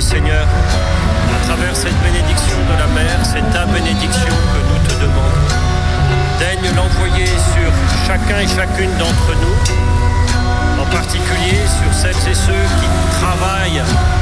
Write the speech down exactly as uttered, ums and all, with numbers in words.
Seigneur, à travers cette bénédiction de la mer, c'est ta bénédiction que nous te demandons. Daigne l'envoyer sur chacun et chacune d'entre nous, en particulier sur celles et ceux qui travaillent